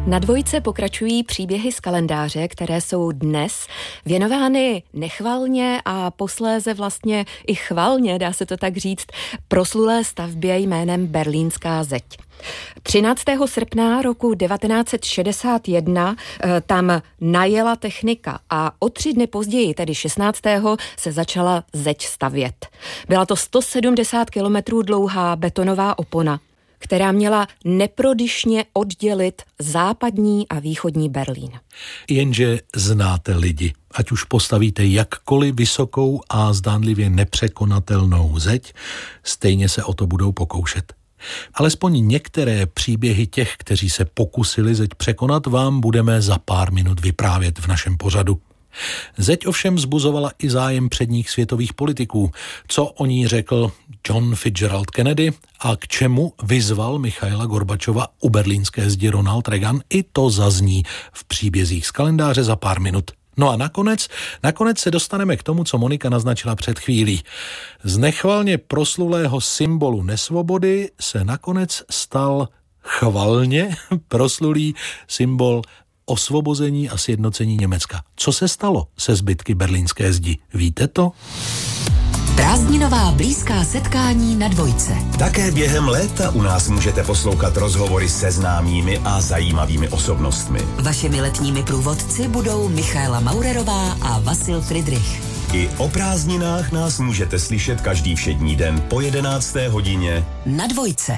Na Dvojce pokračují příběhy z kalendáře, které jsou dnes věnovány nechvalně a posléze vlastně i chvalně, dá se to tak říct, proslulé stavbě jménem Berlínská zeď. 13. srpna roku 1961 tam najela technika a o 3 dny později, tedy 16. se začala zeď stavět. Byla to 170 kilometrů dlouhá betonová opona, která měla neprodyšně oddělit západní a východní Berlín. Jenže znáte lidi. Ať už postavíte jakkoliv vysokou a zdánlivě nepřekonatelnou zeď, stejně se o to budou pokoušet. Alespoň některé příběhy těch, kteří se pokusili zeď překonat, vám budeme za pár minut vyprávět v našem pořadu. Zeď ovšem vzbuzovala i zájem předních světových politiků. Co o ní řekl John Fitzgerald Kennedy a k čemu vyzval Michaila Gorbačova u berlínské zdi Ronald Reagan, i to zazní v příbězích z kalendáře za pár minut. No a nakonec se dostaneme k tomu, co Monika naznačila před chvílí. Z nechvalně proslulého symbolu nesvobody se nakonec stal chvalně proslulý symbol osvobození a sjednocení Německa. Co se stalo se zbytky berlínské zdi? Víte to? Prázdninová blízká setkání na Dvojce. Také během léta u nás můžete poslouchat rozhovory se známými a zajímavými osobnostmi. Vašimi letními průvodci budou Michaela Maurerová a Vasil Friedrich. I o prázdninách nás můžete slyšet každý všední den po 11. hodině na Dvojce.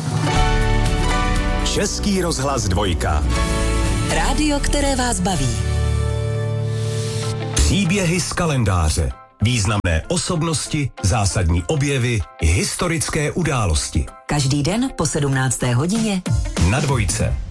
Český rozhlas Dvojka. Rádio, které vás baví. Příběhy z kalendáře. Významné osobnosti, zásadní objevy, historické události. Každý den po 17. hodině na Dvojce.